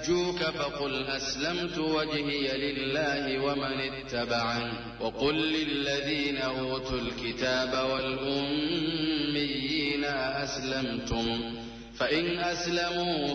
حاجوك فقل أسلمت وجهي لله ومن اتبعني وقل للذين أوتوا الكتاب والأميين أسلمتم فإن أسلموا